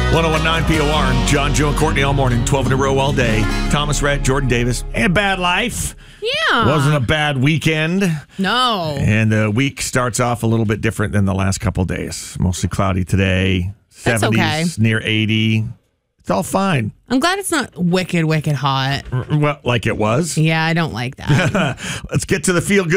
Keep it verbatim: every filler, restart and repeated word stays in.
one oh one point nine P O R. John, Joe, and Courtney all morning, twelve in a row all day. Thomas Rhett, Jordan Davis. And bad life. Yeah. Wasn't a bad weekend. No. And the week starts off a little bit different than the last couple days. Mostly cloudy today. That's seventies, okay. near eighty. It's all fine. I'm glad it's not wicked, wicked hot. Well, like it was. Yeah, I don't like that. Let's get to the feel good.